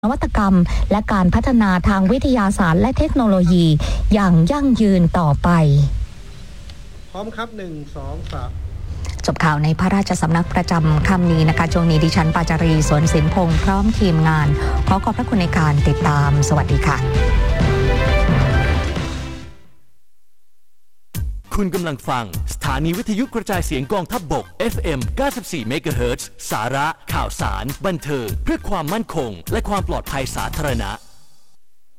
นวัตกรรมและการพัฒนาทางวิทยาศาสตร์และเทคโนโลยีอย่างยั่งยืนต่อไปพร้อมครับ1 2 3 จบข่าวในพระราชสำนักประจำค่ำนี้นะคะช่วงนี้ดิฉันปาจารีสวนสินพงษ์พร้อมทีมงานขอขอบพระคุณในการติดตามสวัสดีค่ะคุณกำลังฟังสถานีวิทยุกระจายเสียงกองทัพบก FM 94 เมกะเฮิรตซ์สาระข่าวสารบันเทิงเพื่อความมั่นคงและความปลอดภัยสาธารณะ